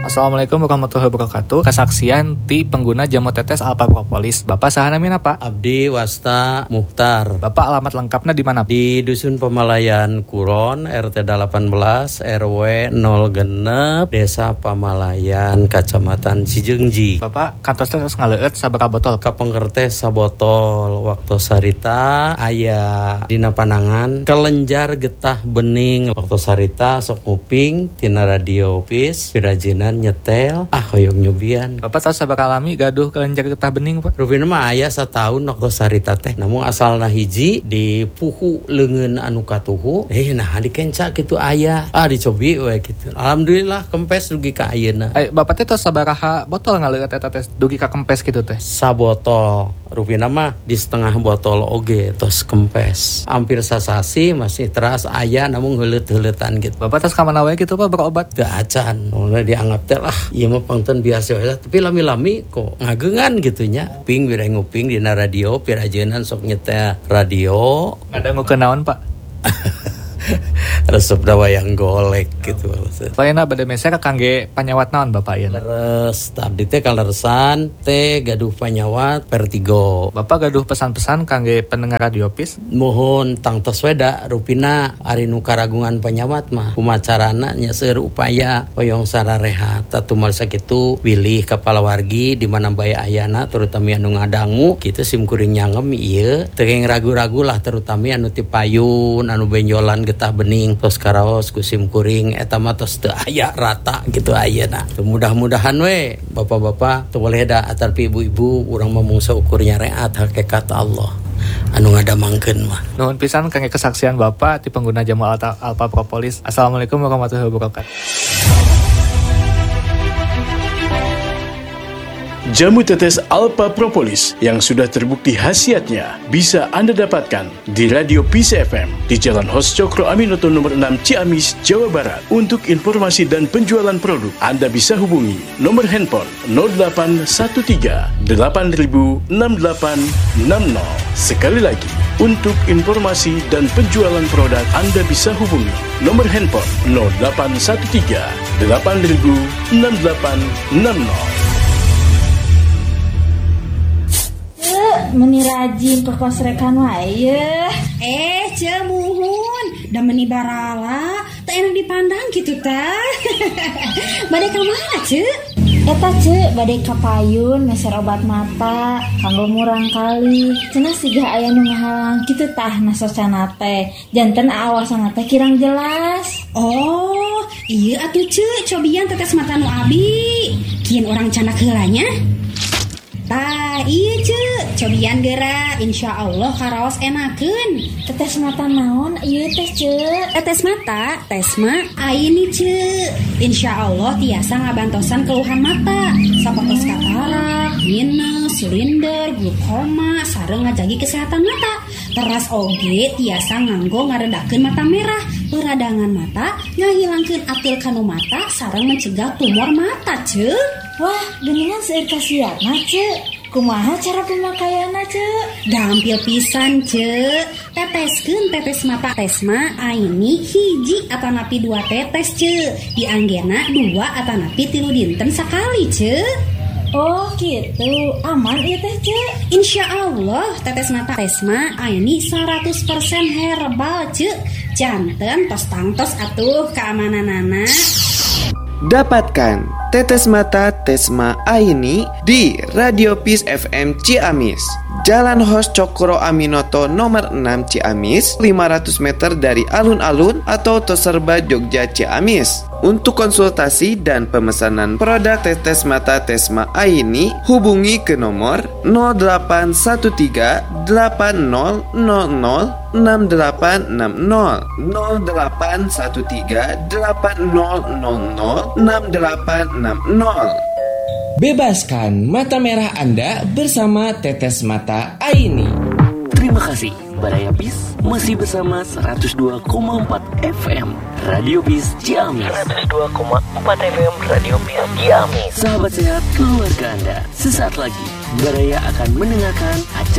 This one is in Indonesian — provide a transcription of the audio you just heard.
Assalamualaikum warahmatullahi wabarakatuh. Kesaksian ti pengguna jamu tetes Alpha Propolis. Bapak saha namina Pak? Abdi Wasta Muhtar. Bapak alamat lengkapnya di mana? Di Dusun Pamalayan Kuron, RT 18, RW 0 Desa Pamalayan, Kacamatan Cijeungji. Bapak kantos teh ngaleueut sabaraha botol? Kapengker sabotol. Waktu sarita aya dina panangan kelenjar getah bening. Waktu sarita sok nguping tina radio pis pirajinan nyetel hoyong nyubian. Bapak tahu sabaraha lami gaduh kelenjar getah bening Pak? Rupina mah aya satahun waktu sarita teh. Namun asalna hiji di puhu leungeun anu katuhu. Nah dikenca kitu aya. Dicobi we kitu. Alhamdulillah kempes dugi ka ayeuna. Bapak teh tos sabaraha botol ngaleueut eta teh dugi ka kempes kitu teh? Sabotol. Rupina mah di setengah botol oge tos kempes. Hampir sasasi masih teras aya namun heuleut-heuletan gitu. Bapak tos ka mana wae kitu Pak berobat? Teu acan. Mulai dianggap teh lah ieu mah pangten biasa we. Tapi lami-lami kok ngageungan gitu nya. Ping bere nguping dina radio pirajeunnan sok nyetel radio. Ngadangu kenaon Pak? Resep wayang golek gitu. Lainna bade meser kangge panyawat naon Bapak ieu? Leres, abdi teh kaleresan teh gaduh panyawat Vertigo. Bapak gaduh pesan-pesan kangge pendengar radio pis? Mohon tangtos weda rupina ari nu karagungan panyawat mah kumacarana nya seueur upaya hoyong sararehat tatumal sakitu wilih kepala wargi di mana bae ayana terutama anu ngadangu kitu simkuring nyangem ieu teu ragu-ragu lah terutama anu ti payun anu benjolan getah bening tos karaos ku simkuring eta mah tos teu aya rata gitu ayeuna. Mudah-mudahan we bapak-bapak teu boleh da atarpi ibu-ibu urang mah mung saukur nyareat hakikat Allah anu ngadamangkeun mah. Nuhun pisan kangge kesaksian Bapak ti pengguna jamu Alpha Propolis. Assalamualaikum warahmatullahi wabarakatuh. Jamu tetes Alpha Propolis yang sudah terbukti khasiatnya bisa Anda dapatkan di Radio Peace FM di Jalan Hos Cokro Aminoto nomor 6 Ciamis, Jawa Barat. Untuk informasi dan penjualan produk, Anda bisa hubungi nomor handphone 0813 8000 6860. Sekali lagi, untuk informasi dan penjualan produk, Anda bisa hubungi nomor handphone 0813 8000 6860. Meni rajin ke kos rekan wae. Cemuhun da meni barala teu enak dipandang gitu tah. Bade ka mana Eta bade ka payun meser obat mata kanggo murang kali. Cenah siga aya nu ngahalang kitu tah nasosana teh. Janten awasanna teh kirang jelas. Oh, ieu atuh cobian tetes mata nu abi. Kieun urang canak heulanya. Tah, iya cobian geura, insya Allah karaos enakeun. Tetes mata naon ieu teh Tetes mata, tesma aini insya Allah tiasa ngabantosan keluhan mata sapertos katarak, minus, silinder, glukoma, sareng ngajagi kesehatan mata. Teras oge tiasa nganggo ngaredakeun mata merah, peradangan mata, ngahilangkeun atil kanu mata, sareng mencegah tumor mata Wah, geningan seueur kasiatna kumaha cara pemakaianna Gampil pisan teteskeun tetes mata tesma aini hiji atanapi 2 tetes di anggena 2 atanapi 3 dinten sakali Oh gitu, aman ieu teh Insya Allah tetes mata tesma aini 100% herbal janten tos tangtos atuh keamananana. Dapatkan tetes mata Tesma Aini di Radio Peace FM Ciamis, Jalan Hos Cokro Aminoto nomor 6 Ciamis, 500 meter dari alun-alun atau Toserba Jogja Ciamis. Untuk konsultasi dan pemesanan produk tetes mata Tesma Aini, hubungi ke nomor 0813 8000 6860 0813 8000 6860. Bebaskan mata merah Anda bersama tetes mata Aini. Terima kasih Baraya Peace masih bersama 102,4 FM Radio Peace Ciamis. 102,4 FM Radio Peace Ciamis. Sahabat sehat keluarga Anda, sesaat lagi Baraya akan mendengarkan acara